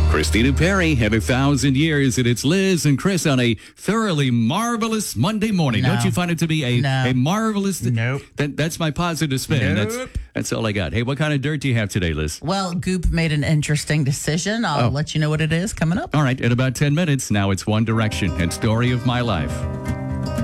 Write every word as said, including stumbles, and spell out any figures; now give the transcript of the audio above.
Christina Perri had a thousand years, and it's Liz and Chris on a thoroughly marvelous Monday morning. No. Don't you find it to be a, No. a marvelous... Nope. That, that's my positive spin. Nope. That's, that's all I got. Hey, what kind of dirt do you have today, Liz? Well, Goop made an interesting decision. I'll Oh. let you know what it is coming up. All right, in about ten minutes, now it's One Direction and Story of My Life.